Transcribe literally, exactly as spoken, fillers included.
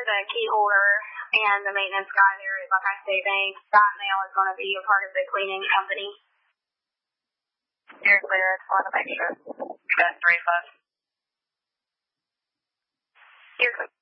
the key holder and the maintenance guy there at Buckeye State Bank, that mail is going to be a part of the cleaning company. You're clear. I just want to make sure. That's three five. You're clear.